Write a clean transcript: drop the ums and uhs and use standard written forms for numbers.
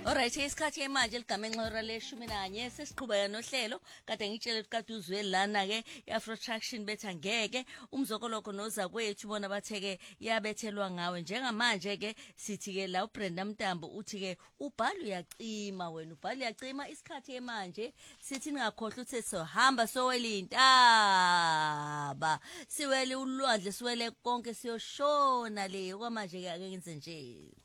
Alright, isikhathi manje ligamenxora leshumi nanye sesiqhubeka nohlelo kade ngitshela ukuthi kade uzwe lana ke iAfro Traction bethi angeke umzokoloko noza kwethu bona batheke yabethelwa ngawe njengamanje ke sithi ke la uBrenda Mtambo uthi ke ubhalo uyacima wena ubhalo uyacima isikhathi manje sithi ningakhohlwa ukuthi sohamba sowelintaba siwele ulwandle siwele konke siyoshona le kwamanje ke ake ngenze nje